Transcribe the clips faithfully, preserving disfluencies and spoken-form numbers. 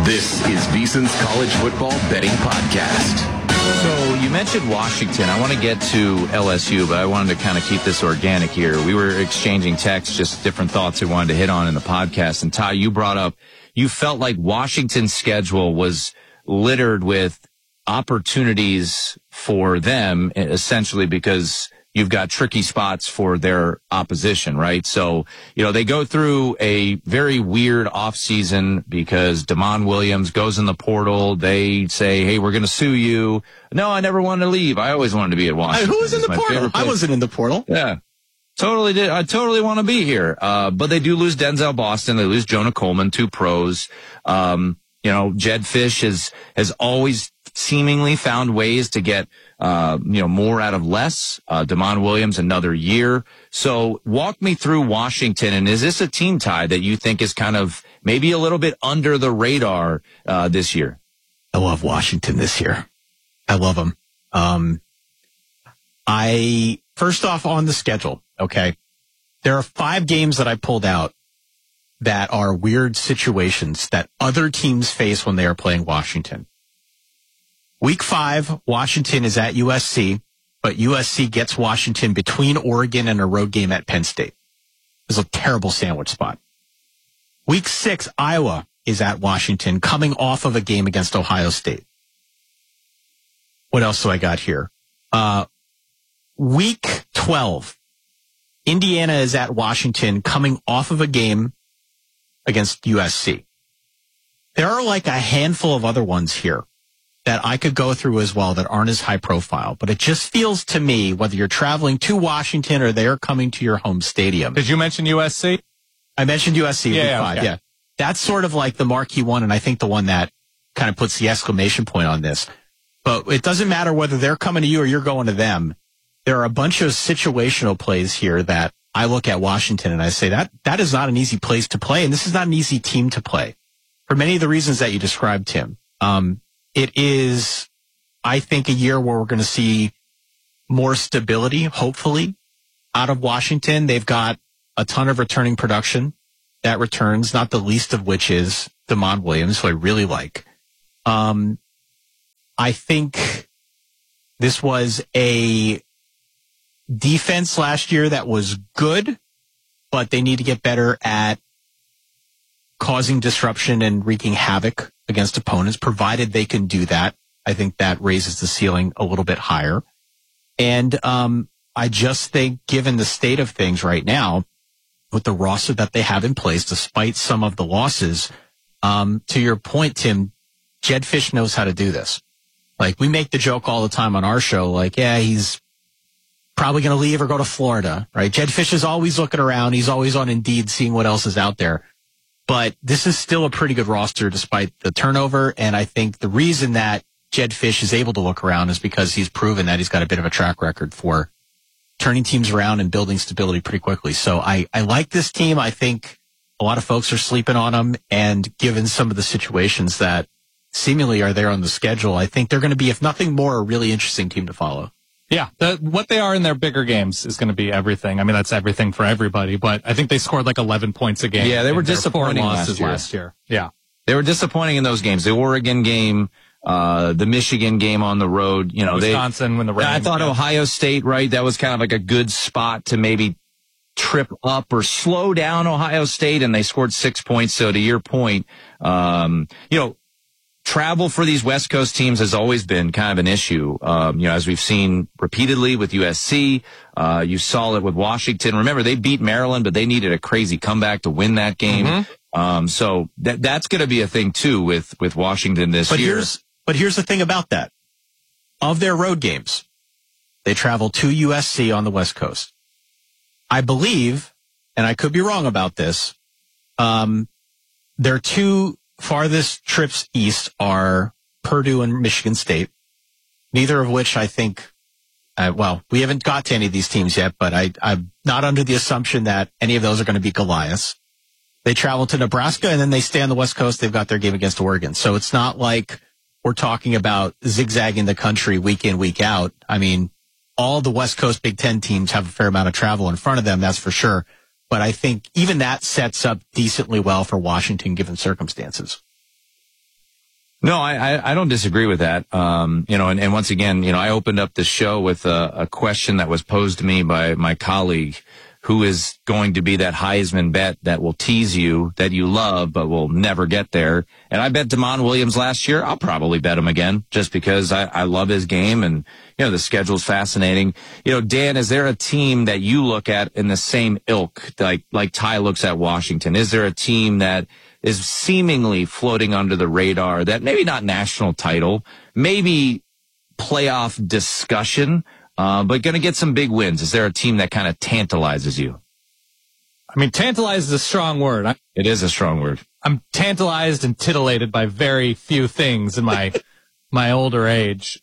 This is VSiN's College Football Betting Podcast. So you mentioned Washington. I want to get to L S U, but I wanted to kind of keep this organic here. We were exchanging texts, just different thoughts we wanted to hit on in the podcast. And Ty, you brought up, you felt like Washington's schedule was littered with opportunities for them, essentially because you've got tricky spots for their opposition, right? So, you know, they go through a very weird offseason because Damon Williams goes in the portal. They say, hey, we're going to sue you. No, I never wanted to leave. I always wanted to be at Washington. Who was in the portal? I wasn't in the portal. Yeah. Totally did. I totally want to be here. Uh, but they do lose Denzel Boston. They lose Jonah Coleman, two pros. Um, you know, Jedd Fisch has, has always seemingly found ways to get, uh, you know, more out of less. Uh, Damon Williams, another year. So walk me through Washington. And is this a team, Ty, that you think is kind of maybe a little bit under the radar, uh, this year? I love Washington this year. I love them. Um, I, first off on the schedule, okay, there are five games that I pulled out that are weird situations that other teams face when they are playing Washington. Week five, Washington is at U S C, but U S C gets Washington between Oregon and a road game at Penn State. It's a terrible sandwich spot. Week six, Iowa is at Washington, coming off of a game against Ohio State. What else do I got here? Uh, week twelve, Indiana is at Washington, coming off of a game against U S C. There are like a handful of other ones here that I could go through as well that aren't as high profile, but it just feels to me, whether you're traveling to Washington or they're coming to your home stadium. Did you mention U S C? I mentioned U S C. Yeah, five, okay. yeah. That's sort of like the marquee one, and I think the one that kind of puts the exclamation point on this. But it doesn't matter whether they're coming to you or you're going to them. There are a bunch of situational plays here that I look at Washington and I say that that is not an easy place to play, and this is not an easy team to play for many of the reasons that you described, Tim. Um, It is, I think, a year where we're going to see more stability, hopefully, out of Washington. They've got a ton of returning production that returns, not the least of which is Damon Williams, who I really like. Um, I think this was a defense last year that was good, but they need to get better at causing disruption and wreaking havoc against opponents, provided they can do that. I think that raises the ceiling a little bit higher. And um, I just think, given the state of things right now, with the roster that they have in place, despite some of the losses, um, to your point, Tim, Jedd Fisch knows how to do this. Like, we make the joke all the time on our show, like, yeah, he's probably going to leave or go to Florida, right? Jedd Fisch is always looking around. He's always on Indeed seeing what else is out there. But this is still a pretty good roster despite the turnover. And I think the reason that Jedd Fisch is able to look around is because he's proven that he's got a bit of a track record for turning teams around and building stability pretty quickly. So I, I like this team. I think a lot of folks are sleeping on them. And given some of the situations that seemingly are there on the schedule, I think they're going to be, if nothing more, a really interesting team to follow. Yeah, the, what they are in their bigger games is going to be everything. I mean, that's everything for everybody, but I think they scored like eleven points a game. Yeah, they were disappointing losses last year. last year. Yeah. They were disappointing in those games. The Oregon game, uh, the Michigan game on the road, you know, Wisconsin they, when the rain. I thought yeah. Ohio State, right? That was kind of like a good spot to maybe trip up or slow down Ohio State, and they scored six points. So to your point, um, you know, travel for these West Coast teams has always been kind of an issue. Um, you know, as we've seen repeatedly with U S C, uh, you saw it with Washington. Remember, they beat Maryland, but they needed a crazy comeback to win that game. Mm-hmm. Um, so that, that's going to be a thing too with, with Washington this but year. Here's, but here's the thing about that. Of their road games, they travel to U S C on the West Coast. I believe, and I could be wrong about this, um, their two farthest trips east are Purdue and Michigan State, neither of which I think, uh, well, we haven't got to any of these teams yet, but I, I'm not under the assumption that any of those are going to be Goliaths. They travel to Nebraska, and then they stay on the West Coast. They've got their game against Oregon. So it's not like we're talking about zigzagging the country week in, week out. I mean, all the West Coast Big Ten teams have a fair amount of travel in front of them, that's for sure. But I think even that sets up decently well for Washington given circumstances. No, I, I, I don't disagree with that. Um, you know, and, and once again, you know, I opened up the show with a, a question that was posed to me by my colleague, who is going to be that Heisman bet that will tease you, that you love, but will never get there. And I bet Damon Williams last year. I'll probably bet him again just because I, I love his game, and, you know, the schedule's fascinating. You know, Dan, is there a team that you look at in the same ilk, like, like Ty looks at Washington? Is there a team that is seemingly floating under the radar that maybe not national title, maybe playoff discussion, Uh, but going to get some big wins? Is there a team that kind of tantalizes you? I mean, tantalized is a strong word. I, It is a strong word. I'm tantalized and titillated by very few things in my my older age.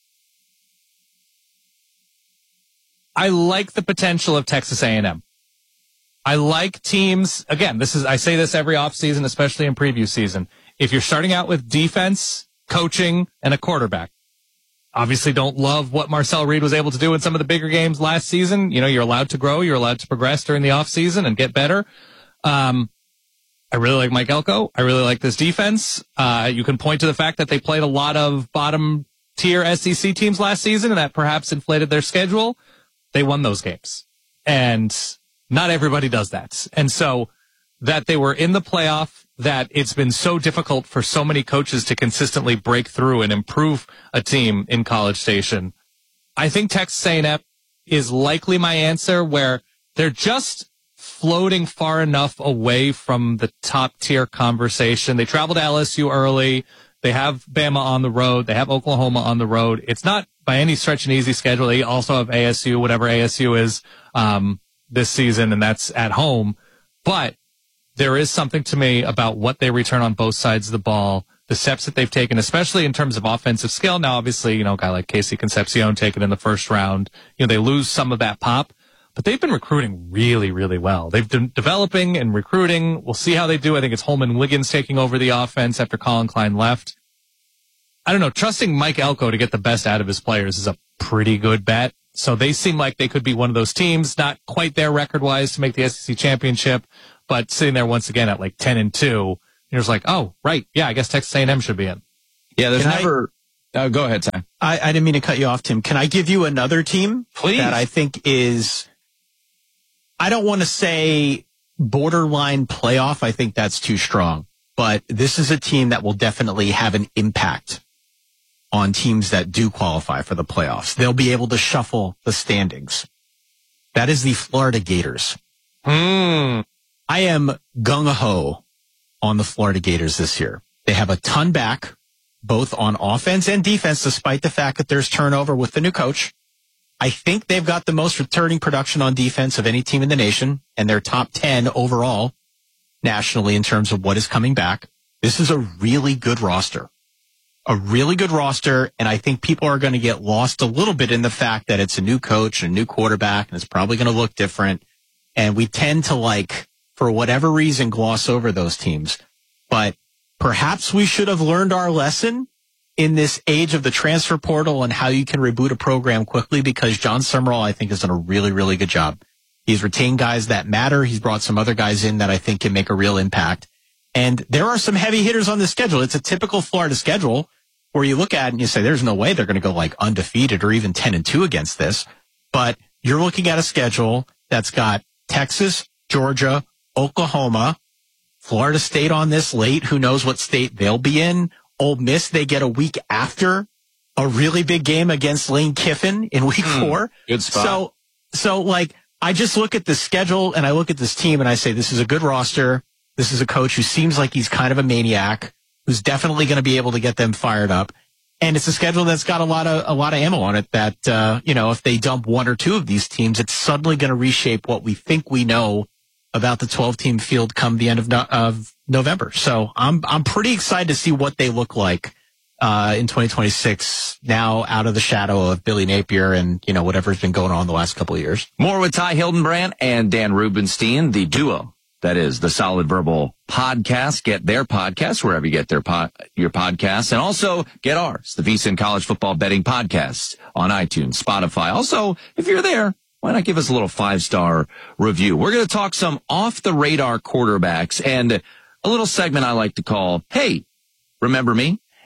I like the potential of Texas A and M. I like teams, again, this is I say this every offseason, especially in preview season. If you're starting out with defense, coaching, and a quarterback, obviously don't love what Marcel Reed was able to do in some of the bigger games last season. You know, you're allowed to grow. You're allowed to progress during the offseason and get better. Um, I really like Mike Elko. I really like this defense. Uh, you can point to the fact that they played a lot of bottom tier S E C teams last season and that perhaps inflated their schedule. They won those games. And not everybody does that. And so that they were in the playoff, that it's been so difficult for so many coaches to consistently break through and improve a team in College Station. I think Texas A and M is likely my answer, where they're just floating far enough away from the top tier conversation. They traveled to L S U early. They have Bama on the road. They have Oklahoma on the road. It's not by any stretch an easy schedule. They also have A S U, whatever A S U is, um, this season, and that's at home. But there is something to me about what they return on both sides of the ball, the steps that they've taken, especially in terms of offensive skill. Now, obviously, you know, a guy like Casey Concepcion taken in the first round, you know, they lose some of that pop, but they've been recruiting really, really well. They've been developing and recruiting. We'll see how they do. I think it's Holman Wiggins taking over the offense after Colin Klein left. I don't know. Trusting Mike Elko to get the best out of his players is a pretty good bet. So they seem like they could be one of those teams, not quite there record-wise to make the S E C championship, but sitting there once again at like ten and two, you're just like, oh, right. Yeah, I guess Texas A and M should be in. Yeah, there's Can never... I, uh, go ahead, Sam. I, I didn't mean to cut you off, Tim. Can I give you another team? Please. That I think is, I don't want to say borderline playoff. I think that's too strong. But this is a team that will definitely have an impact on teams that do qualify for the playoffs. They'll be able to shuffle the standings. That is the Florida Gators. Hmm. I am gung-ho on the Florida Gators this year. They have a ton back, both on offense and defense, despite the fact that there's turnover with the new coach. I think they've got the most returning production on defense of any team in the nation, and they're top ten overall nationally in terms of what is coming back. This is a really good roster. A really good roster, and I think people are going to get lost a little bit in the fact that it's a new coach and a new quarterback, and it's probably going to look different. And we tend to, like, for whatever reason, gloss over those teams. But perhaps we should have learned our lesson in this age of the transfer portal and how you can reboot a program quickly, because John Summerall, I think, has done a really, really good job. He's retained guys that matter. He's brought some other guys in that I think can make a real impact. And there are some heavy hitters on the schedule. It's a typical Florida schedule where you look at it and you say, there's no way they're going to go like undefeated or even ten and two against this. But you're looking at a schedule that's got Texas, Georgia, Oklahoma, Florida State on this late. Who knows what state they'll be in? Ole Miss, they get a week after a really big game against Lane Kiffin in week mm, four. Good spot. So, so like, I just look at the schedule and I look at this team and I say, this is a good roster. This is a coach who seems like he's kind of a maniac, who's definitely going to be able to get them fired up. And it's a schedule that's got a lot of, a lot of ammo on it that, uh, you know, if they dump one or two of these teams, it's suddenly going to reshape what we think we know about the twelve team field come the end of, no, of November. So I'm, I'm pretty excited to see what they look like, uh, in twenty twenty-six, now out of the shadow of Billy Napier and, you know, whatever's been going on the last couple of years. More with Ty Hildenbrand and Dan Rubenstein, the duo. That is the Solid Verbal Podcast. Get their podcast wherever you get their pod, your podcasts, and also get ours, the VSiN College Football Betting Podcast, on iTunes, Spotify. Also, if you're there, why not give us a little five-star review? We're going to talk some off-the-radar quarterbacks and a little segment I like to call, Hey, Remember Me?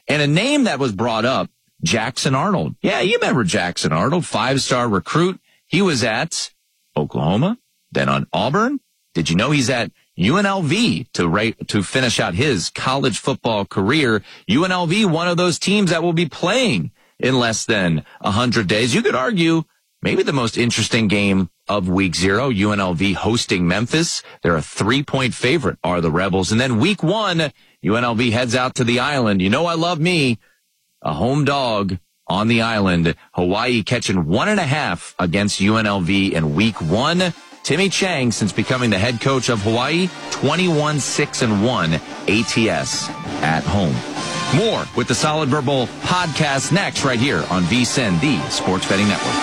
And a name that was brought up, Jackson Arnold. Yeah, you remember Jackson Arnold, five-star recruit. He was at Oklahoma, then on Auburn. Did you know he's at U N L V to rate, to finish out his college football career? U N L V, one of those teams that will be playing in less than one hundred days. You could argue maybe the most interesting game of week zero, U N L V hosting Memphis. They're a three-point favorite, are the Rebels. And then week one, U N L V heads out to the island. You know I love me. A home dog on the island. Hawaii catching one and a half against U N L V in week one. Timmy Chang, since becoming the head coach of Hawaii, twenty-one six and one A T S at home. More with the Solid Verbal podcast next right here on V S I N, the Sports Betting Network.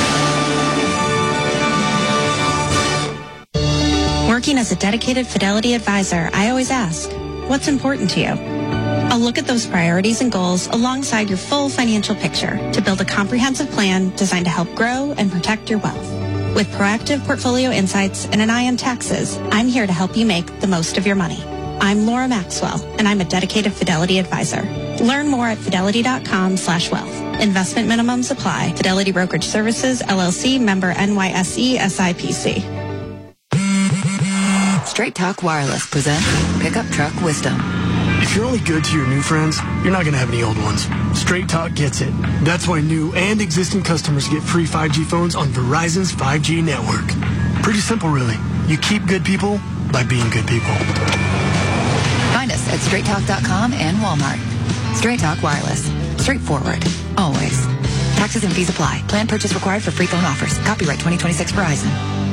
Working as a dedicated Fidelity advisor, I always ask, what's important to you? I'll look at those priorities and goals alongside your full financial picture to build a comprehensive plan designed to help grow and protect your wealth. With proactive portfolio insights and an eye on taxes, I'm here to help you make the most of your money. I'm Laura Maxwell, and I'm a dedicated Fidelity advisor. Learn more at fidelity.com slash wealth. Investment minimums apply. Fidelity Brokerage Services, L L C, member N Y S E, S I P C. Straight Talk Wireless presents Pickup Truck Wisdom. If you're only good to your new friends, you're not going to have any old ones. Straight Talk gets it. That's why new and existing customers get free five G phones on Verizon's five G network. Pretty simple, really. You keep good people by being good people. Find us at straight talk dot com and Walmart. Straight Talk Wireless. Straightforward. Always. Taxes and fees apply. Plan purchase required for free phone offers. Copyright twenty twenty-six Verizon.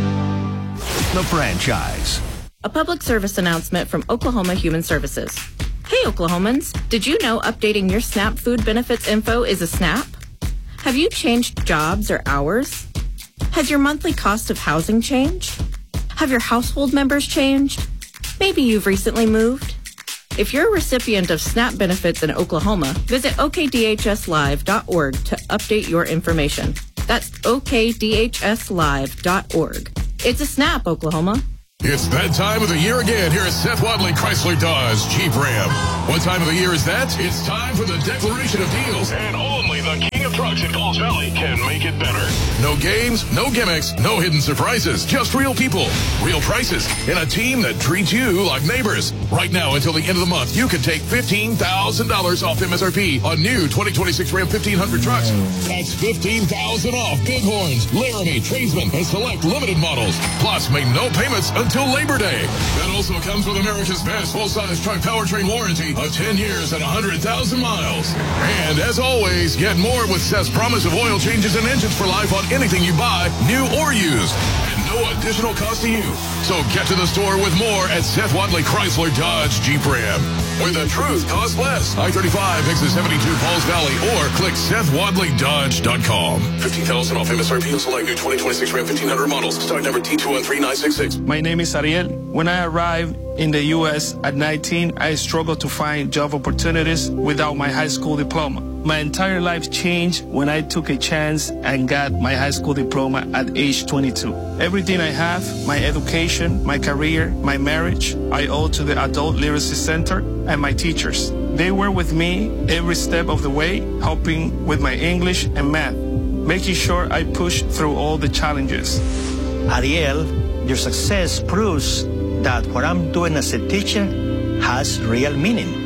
The Franchise. A public service announcement from Oklahoma Human Services. Hey, Oklahomans, did you know updating your SNAP food benefits info is a snap? Have you changed jobs or hours? Has your monthly cost of housing changed? Have your household members changed? Maybe you've recently moved. If you're a recipient of SNAP benefits in Oklahoma, visit O K D H S live dot org to update your information. That's O K D H S live dot org. It's a snap, Oklahoma. It's that time of the year again here at Seth Wadley Chrysler Dodge Jeep Ram. What time of the year is that? It's time for the declaration of deals, and only the king of trucks in Falls Valley can make it better. No games, no gimmicks, no hidden surprises, just real people, real prices, and a team that treats you like neighbors. Right now until the end of the month, you can take fifteen thousand dollars off M S R P on new twenty twenty-six Ram fifteen hundred trucks. That's fifteen thousand dollars off Bighorns, Laramie, Tradesman, and select limited models. Plus, make no payments until Labor Day. That also comes with America's best full-size truck powertrain warranty of ten years and one hundred thousand miles. And as always, get more with Seth's promise of oil changes and engines for life on anything you buy, new or used. And no additional cost to you. So get to the store with more at Seth Wadley Chrysler Dodge Jeep Ram, where the truth costs less. I thirty-five, exit seventy-two, Falls Valley, or click Seth Wadley Dodge dot com. fifteen thousand dollars off M S R P on select new twenty twenty-six Ram fifteen hundred models. Stock number T two one three nine six six. My name is Ariel. When I arrived in the U S at nineteen, I struggled to find job opportunities without my high school diploma. My entire life changed when I took a chance and got my high school diploma at age twenty-two. Everything I have, my education, my career, my marriage, I owe to the Adult Literacy Center and my teachers. They were with me every step of the way, helping with my English and math, making sure I pushed through all the challenges. Ariel, your success proves that what I'm doing as a teacher has real meaning.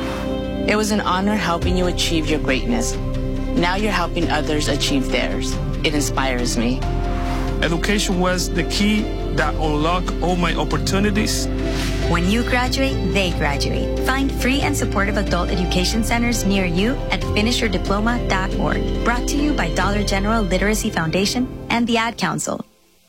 It was an honor helping you achieve your greatness. Now you're helping others achieve theirs. It inspires me. Education was the key that unlocked all my opportunities. When you graduate, they graduate. Find free and supportive adult education centers near you at finish your diploma dot org. Brought to you by Dollar General Literacy Foundation and the Ad Council.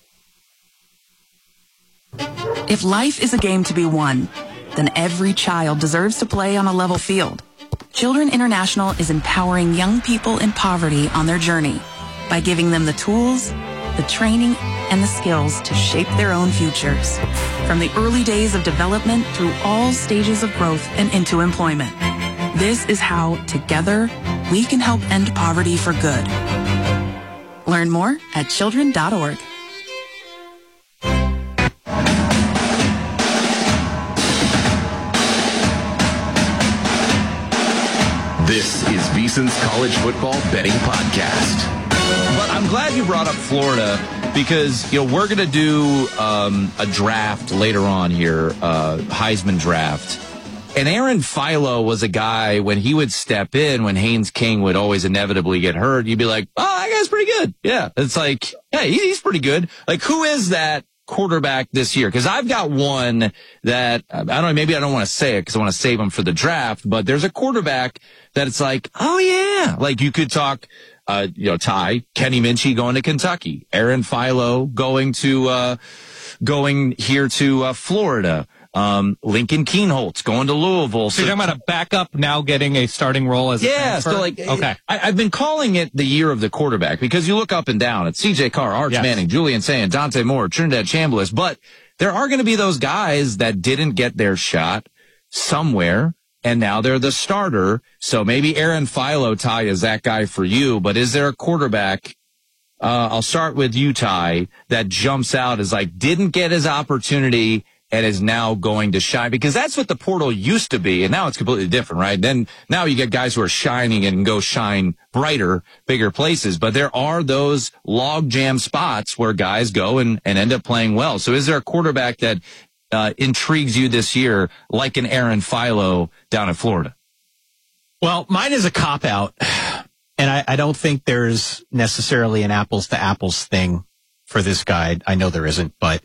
If life is a game to be won, then every child deserves to play on a level field. Children International is empowering young people in poverty on their journey by giving them the tools, the training, and the skills to shape their own futures. From the early days of development through all stages of growth and into employment. This is how, together, we can help end poverty for good. Learn more at children dot org. This is VSiN's College Football Betting Podcast. But I'm glad you brought up Florida because, you know, we're going to do um, a draft later on here, uh, Heisman draft. And Aaron Philo was a guy, when he would step in, when Haynes King would always inevitably get hurt, you'd be like, oh, that guy's pretty good. Yeah. It's like, hey, he's pretty good. Like, who is that quarterback this year? Because I've got one that, I don't know, maybe I don't want to say it because I want to save him for the draft, but there's a quarterback that it's like, oh, yeah. Like, you could talk, uh, you know, Ty, Kenny Minchie going to Kentucky, Aaron Philo going to, uh, going here to uh, Florida. Um, Lincoln Kienholz going to Louisville. So, so you're talking about a backup now getting a starting role as a yeah, transfer? so like, okay. I, I've been calling it the year of the quarterback because you look up and down. It's C J Carr, Arch yes. Manning, Julian Sayin, Dante Moore, Trinidad Chambliss. But there are going to be those guys that didn't get their shot somewhere, and now they're the starter. So maybe Aaron Philo, Ty, is that guy for you. But is there a quarterback? Uh, I'll start with you, Ty, that jumps out as like didn't get his opportunity and is now going to shine, because that's what the portal used to be, and now it's completely different, right? Then now you get guys who are shining and go shine brighter, bigger places, but there are those log jam spots where guys go and, and end up playing well. So is there a quarterback that uh, intrigues you this year, like an Aaron Philo down in Florida? Well, mine is a cop-out, and I, I don't think there's necessarily an apples-to-apples thing for this guy. I know there isn't, but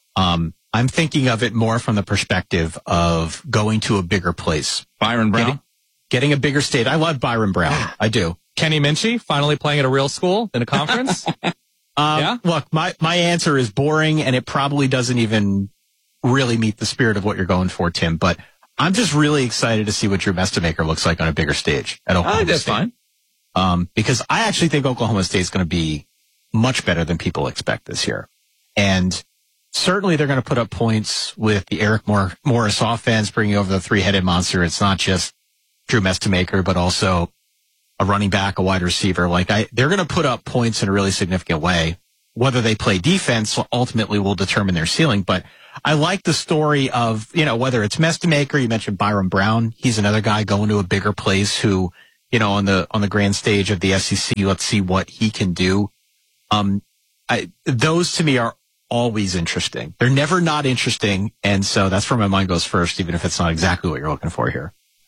um I'm thinking of it more from the perspective of going to a bigger place. Byron Brown? Getting, getting a bigger state. I love Byron Brown. I do. Kenny Minchie finally playing at a real school in a conference? um, yeah? Look, my, my answer is boring, and it probably doesn't even really meet the spirit of what you're going for, Tim. But I'm just really excited to see what Drew Mestemaker looks like on a bigger stage at Oklahoma I think that's State. fine. Um, because I actually think Oklahoma State is going to be much better than people expect this year. And certainly they're going to put up points with the Eric Mor- Morris offense, bringing over the three-headed monster. It's not just Drew Mestemaker, but also a running back, a wide receiver. Like I, they're going to put up points in a really significant way. Whether they play defense ultimately will determine their ceiling. But I like the story of, you know, whether it's Mestemaker, you mentioned Byron Brown. He's another guy going to a bigger place who, you know, on the, on the grand stage of the S E C, let's see what he can do. Um, I, those to me are always interesting. They're never not interesting. And so that's where my mind goes first, even if it's not exactly what you're looking for here.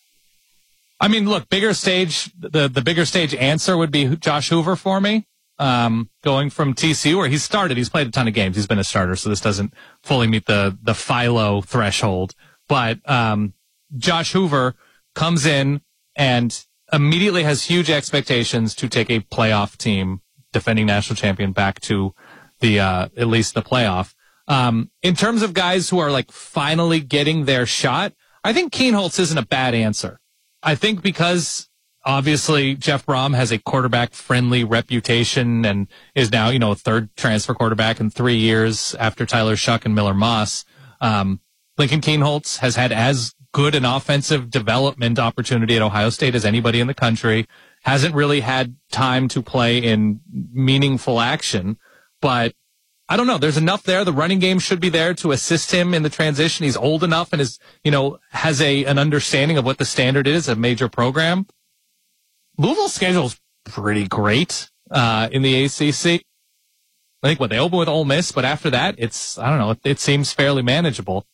I mean, look, bigger stage, the, the bigger stage answer would be Josh Hoover for me. Um, going from T C U where he started, he's played a ton of games. He's been a starter. So this doesn't fully meet the, the Philo threshold, but, um, Josh Hoover comes in and immediately has huge expectations to take a playoff team, defending national champion, back to the, uh, at least the playoff. Um, in terms of guys who are like finally getting their shot, I think Kienholz isn't a bad answer. I think because obviously Jeff Brom has a quarterback friendly reputation and is now, you know, a third transfer quarterback in three years after Tyler Shuck and Miller Moss. Um, Lincoln Kienholz has had as good an offensive development opportunity at Ohio State as anybody in the country. Hasn't really had time to play in meaningful action. But I don't know. There's enough there. The running game should be there to assist him in the transition. He's old enough and is, you know, has a an understanding of what the standard is, a major program. Louisville's schedule's pretty great uh in the A C C. I think what they open with Ole Miss, but after that, it's I don't know. It, it seems fairly manageable.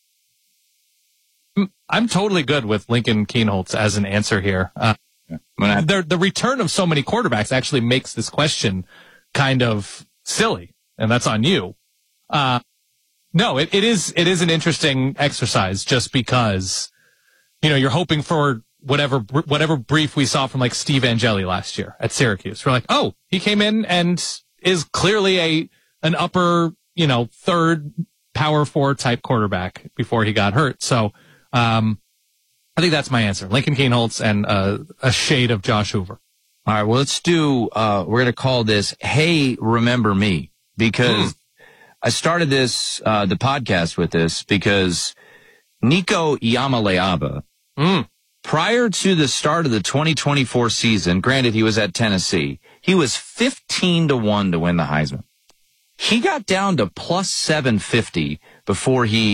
I'm totally good with Lincoln Kienholz as an answer here. Uh, I- the the return of so many quarterbacks actually makes this question kind of silly. And that's on you. Uh, no, it, it is, it is an interesting exercise just because, you know, you're hoping for whatever, whatever brief we saw from like Steve Angeli last year at Syracuse. We're like, oh, he came in and is clearly a, an upper, you know, third power four type quarterback before he got hurt. So, um, I think that's my answer. Lincoln Kienholz and, uh, a shade of Josh Hoover. All right. Well, let's do, uh, we're going to call this, Hey, Remember Me. Because mm. I started this, uh, the podcast with this because Nico Iamaleava, mm. prior to the start of the twenty twenty-four season, granted he was at Tennessee, he was fifteen to one to win the Heisman. He got down to plus seven fifty before he,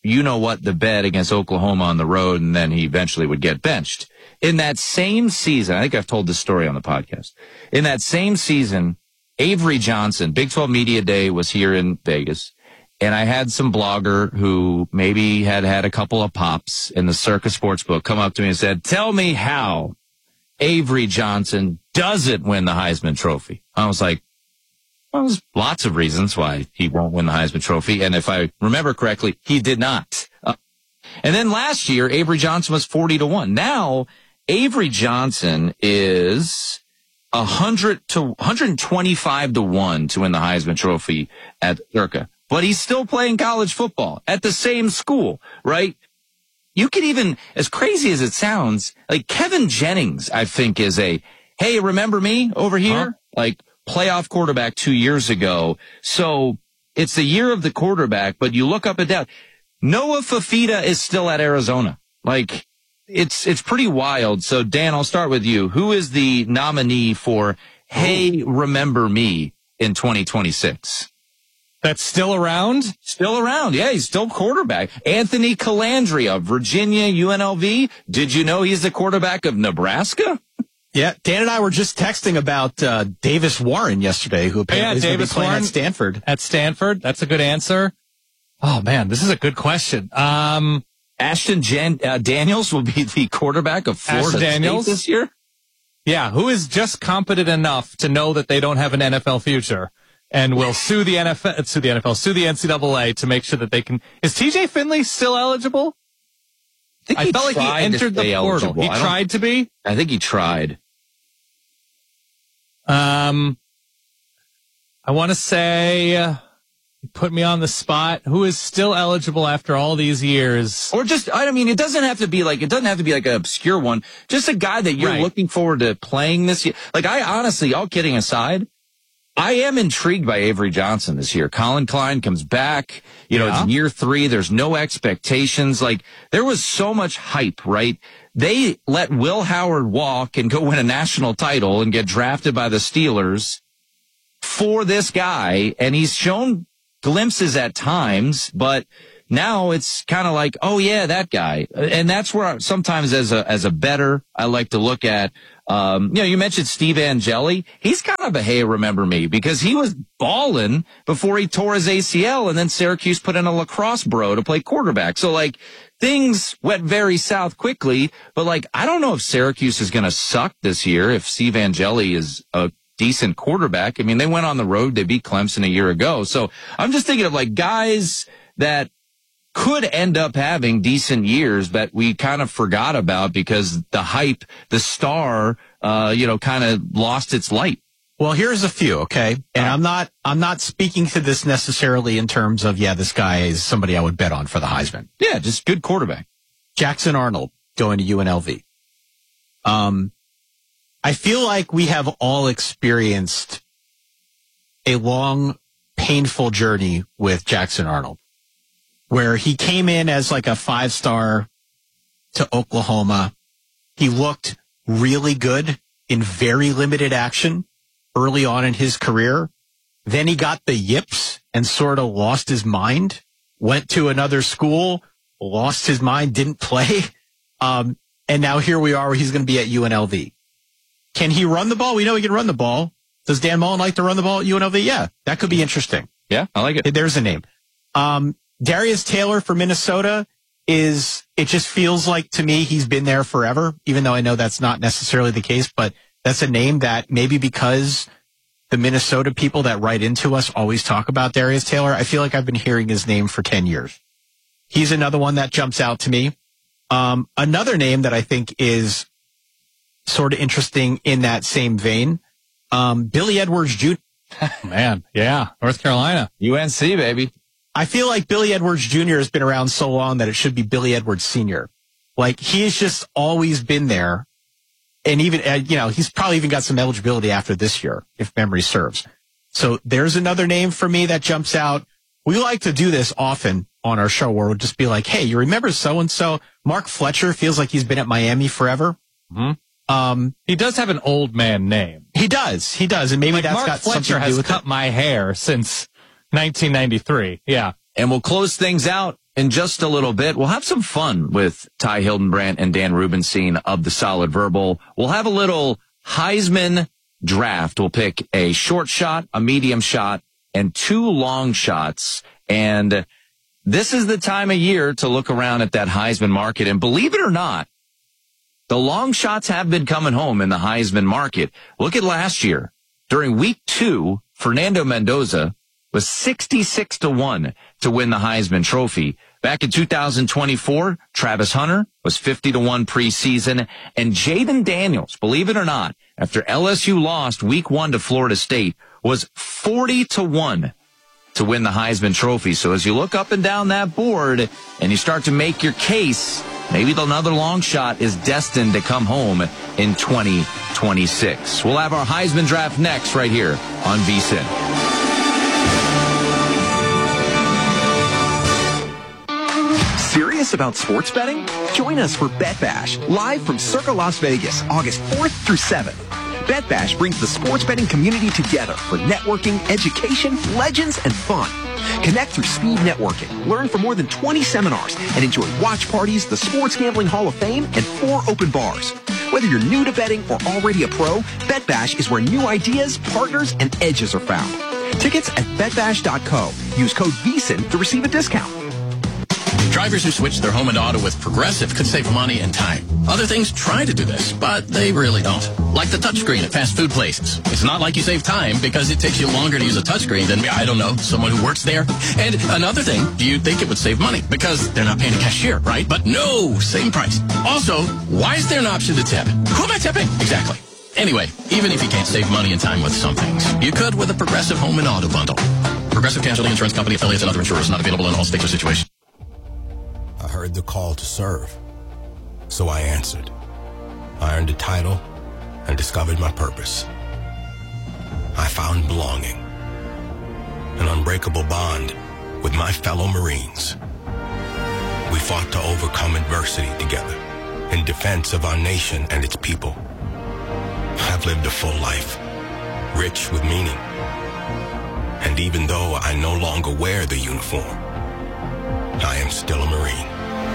you know what, the bet against Oklahoma on the road, and then he eventually would get benched. In that same season, I think I've told this story on the podcast. In that same season, Avery Johnson, Big twelve Media Day was here in Vegas, and I had some blogger who maybe had had a couple of pops in the Circa Sportsbook come up to me and said, tell me how Avery Johnson doesn't win the Heisman Trophy. I was like, well, there's lots of reasons why he won't win the Heisman Trophy, and if I remember correctly, he did not. Uh, and then last year, Avery Johnson was forty to one. Now, Avery Johnson is one hundred to one hundred twenty-five to one to win the Heisman Trophy at Circa. But he's still playing college football at the same school, right? You could even, as crazy as it sounds, like Kevin Jennings, I think, is a, hey, remember me over here? Huh? Like playoff quarterback two years ago. So it's the year of the quarterback, but you look up and down. Noah Fafita is still at Arizona. Like, It's it's pretty wild. So, Dan, I'll start with you. Who is the nominee for Hey, Remember Me in twenty twenty-six? That's still around? Still around. Yeah, he's still quarterback. Anthony Calandria, Virginia, U N L V. Did you know he's the quarterback of Nebraska? Yeah, Dan and I were just texting about uh, Davis Warren yesterday, who apparently yeah, is Davis playing Warren at Stanford. At Stanford. That's a good answer. Oh, man, this is a good question. Um... Ashton Jan- uh, Daniels will be the quarterback of Florida State this year. Yeah, who is just competent enough to know that they don't have an N F L future and will sue the N F L, sue the N F L, sue the N C double A to make sure that they can. Is T J Finley still eligible? I, think I felt like he entered the portal. Eligible. He tried to be. I think he tried. Um, I want to say. Uh, Put me on the spot. Who is still eligible after all these years? Or just, I mean, it doesn't have to be like, it doesn't have to be like an obscure one. Just a guy that you're right. looking forward to playing this year. Like, I honestly, all kidding aside, I am intrigued by Avery Johnson this year. Colin Klein comes back. You know, yeah. It's year three. There's no expectations. Like, there was so much hype, right? They let Will Howard walk and go win a national title and get drafted by the Steelers for this guy. And he's shown glimpses at times, but now it's kind of like, oh yeah, that guy. And that's where I, sometimes as a, as a bettor, I like to look at, um, you know, you mentioned Steve Angeli. He's kind of a, hey, remember me, because he was balling before he tore his A C L, and then Syracuse put in a lacrosse bro to play quarterback. So like things went very south quickly, but like, I don't know if Syracuse is going to suck this year if Steve Angeli is a decent quarterback. I mean, they went on the road. They beat Clemson a year ago. So I'm just thinking of like guys that could end up having decent years that we kind of forgot about because the hype, the star, uh, you know, kind of lost its light. Well, here's a few, okay? And I'm not, I'm not speaking to this necessarily in terms of, yeah, this guy is somebody I would bet on for the Heisman. Yeah, just good quarterback. Jackson Arnold going to U N L V. Um, I feel like we have all experienced a long, painful journey with Jackson Arnold, where he came in as like a five-star to Oklahoma. He looked really good in very limited action early on in his career. Then he got the yips and sort of lost his mind, went to another school, lost his mind, didn't play. Um, and now here we are where he's going to be at U N L V. Can he run the ball? We know he can run the ball. Does Dan Mullen like to run the ball at U N L V? Yeah, that could be interesting. Yeah, I like it. There's a name. Um, Darius Taylor for Minnesota is, it just feels like to me he's been there forever, even though I know that's not necessarily the case, but that's a name that maybe because the Minnesota people that write into us always talk about Darius Taylor, I feel like I've been hearing his name for ten years. He's another one that jumps out to me. Um, another name that I think is sort of interesting in that same vein, um, Billy Edwards Junior Man, yeah, North Carolina. U N C, baby. I feel like Billy Edwards Junior has been around so long that it should be Billy Edwards Senior Like, he has just always been there. And even, uh, you know, he's probably even got some eligibility after this year, if memory serves. So there's another name for me that jumps out. We like to do this often on our show where we'll just be like, hey, you remember so-and-so? Mark Fletcher feels like he's been at Miami forever. Mm-hmm. Um, he does have an old man name. He does. He does. And maybe like that's Mark got Fletcher something to do has with cut it. my hair since nineteen ninety-three. Yeah. And we'll close things out in just a little bit, we'll have some fun with Ty Hildenbrandt and Dan Rubenstein of the Solid Verbal. We'll have a little Heisman draft. We'll pick a short shot, a medium shot, and two long shots. And this is the time of year to look around at that Heisman market. And believe it or not, the long shots have been coming home in the Heisman market. Look at last year. During week two, Fernando Mendoza was sixty-six to one to win the Heisman Trophy. Back in two thousand twenty-four, Travis Hunter was fifty to one preseason. And Jaden Daniels, believe it or not, after L S U lost week one to Florida State, was forty to one to win the Heisman Trophy. So as you look up and down that board and you start to make your case, maybe another long shot is destined to come home in twenty twenty-six. We'll have our Heisman draft next right here on V S I N. Serious about sports betting? Join us for Bet Bash, live from Circa Las Vegas, August fourth through seventh. Bet Bash brings the sports betting community together for networking, education, legends, and fun. Connect through speed networking, learn from more than twenty seminars, and enjoy watch parties, the Sports Gambling Hall of Fame, and four open bars. Whether you're new to betting or already a pro, Bet Bash is where new ideas, partners, and edges are found. Tickets at bet bash dot co. Use code V S I N to receive a discount. Drivers who switch their home and auto with Progressive could save money and time. Other things try to do this, but they really don't. Like the touchscreen at fast food places. It's not like you save time because it takes you longer to use a touchscreen than, I don't know, someone who works there. And another thing, do you think it would save money? Because they're not paying a cashier, right? But no, same price. Also, why is there an option to tip? Who am I tipping? Exactly. Anyway, even if you can't save money and time with some things, you could with a Progressive home and auto bundle. Progressive Casualty Insurance Company, affiliates, and other insurers not available in all states or situations. I heard the call to serve, so I answered. I earned a title and discovered my purpose. I found belonging, an unbreakable bond with my fellow Marines. We fought to overcome adversity together in defense of our nation and its people. I've lived a full life, rich with meaning. And even though I no longer wear the uniform, I am still a Marine.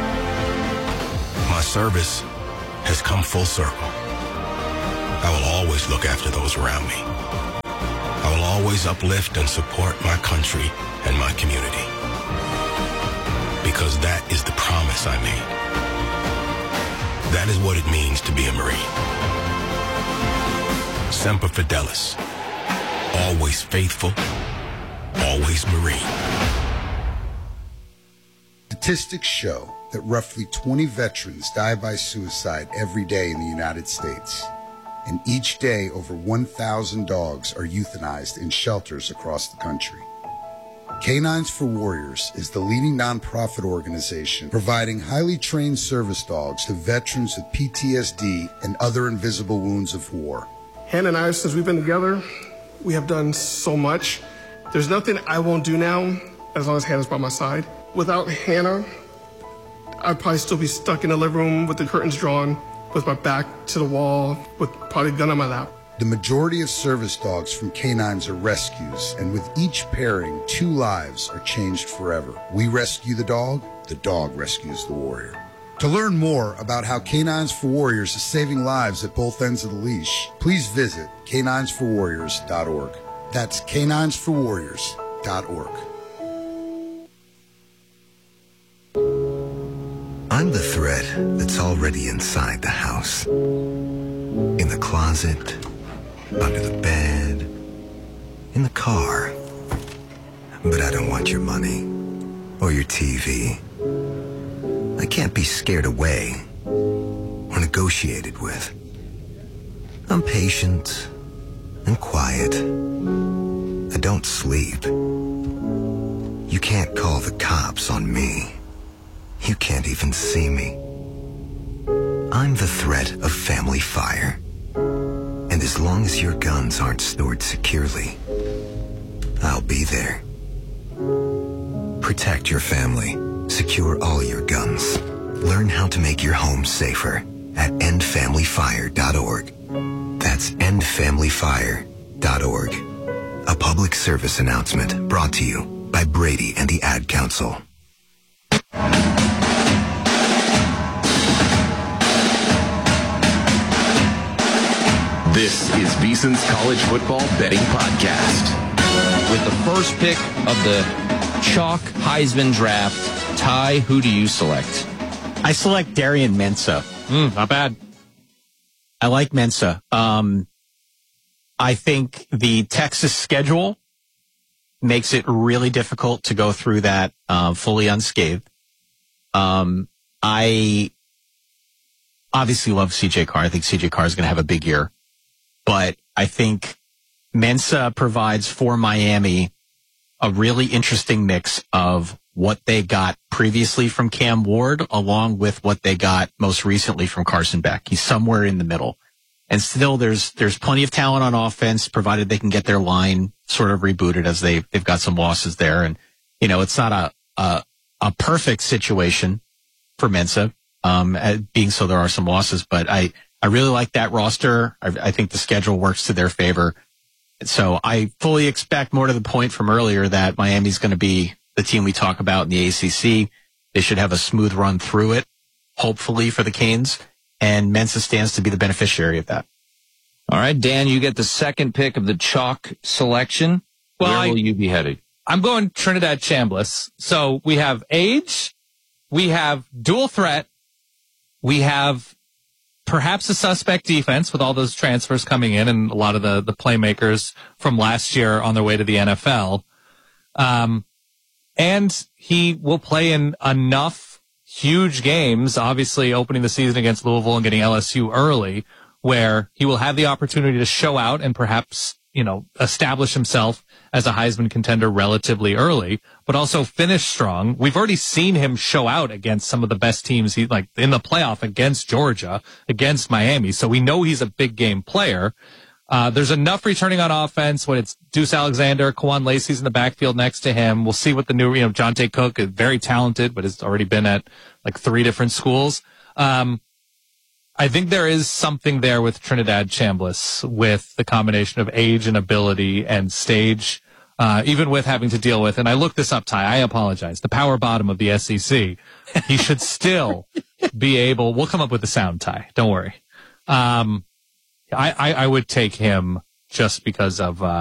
My service has come full circle. I will always look after those around me. I will always uplift and support my country and my community. Because that is the promise I made. That is what it means to be a Marine. Semper Fidelis. Always faithful. Always Marine. Statistics show that roughly twenty veterans die by suicide every day in the United States. And each day, over one thousand dogs are euthanized in shelters across the country. Canines for Warriors is the leading nonprofit organization providing highly trained service dogs to veterans with P T S D and other invisible wounds of war. Hannah and I, since we've been together, we have done so much. There's nothing I won't do now as long as Hannah's by my side. Without Hannah, I'd probably still be stuck in the living room with the curtains drawn, with my back to the wall, with probably a gun on my lap. The majority of service dogs from canines are rescues, and with each pairing, two lives are changed forever. We rescue the dog, the dog rescues the warrior. To learn more about how Canines for Warriors is saving lives at both ends of the leash, please visit canines for warriors dot org. That's canines for warriors dot org. I'm the thread that's already inside the house. In the closet, under the bed, in the car. But I don't want your money or your T V. I can't be scared away or negotiated with. I'm patient and quiet. I don't sleep. You can't call the cops on me. You can't even see me. I'm the threat of family fire. And as long as your guns aren't stored securely, I'll be there. Protect your family. Secure all your guns. Learn how to make your home safer at end family fire dot org. That's end family fire dot org. A public service announcement brought to you by Brady and the Ad Council. This is VSiN's College Football Betting Podcast. With the first pick of the Chalk Heisman draft, Ty, who do you select? I select Darian Mensah. Mm, not bad. I like Mensah. Um, I think the Texas schedule makes it really difficult to go through that uh, fully unscathed. Um, I obviously love C J Carr. I think C J Carr is going to have a big year. But I think Mensah provides for Miami a really interesting mix of what they got previously from Cam Ward along with what they got most recently from Carson Beck. He's somewhere in the middle. And still there's there's plenty of talent on offense, provided they can get their line sort of rebooted, as they they've got some losses there. And, you know, it's not a a, a perfect situation for Mensah, um, being so there are some losses, but I, I really like that roster. I, I think the schedule works to their favor. So I fully expect, more to the point from earlier, that Miami's going to be the team we talk about in the A C C. They should have a smooth run through it, hopefully, for the Canes. And Mensah stands to be the beneficiary of that. All right, Dan, you get the second pick of the Chalk selection. Well, Where will I, you be headed? I'm going Trinidad Chambliss. So we have age, we have dual threat, we have perhaps a suspect defense with all those transfers coming in and a lot of the, the playmakers from last year on their way to the N F L. Um, and he will play in enough huge games, obviously opening the season against Louisville and getting L S U early, where he will have the opportunity to show out and perhaps, you know, establish himself as a Heisman contender relatively early, but also finish strong. We've already seen him show out against some of the best teams, he like in the playoff against Georgia, against Miami. So we know he's a big game player. Uh, there's enough returning on offense when it's Deuce Alexander, Kwan Lacey's in the backfield next to him. We'll see what the new, you know, Jonte Cook is very talented, but has already been at like three different schools. Um, I think there is something there with Trinidad Chambliss with the combination of age and ability and stage, uh, even with having to deal with, and I looked this up, Ty, I apologize, the power bottom of the S E C. He should still be able, we'll come up with the sound, Ty, don't worry. Um, I, I, I would take him just because of, uh,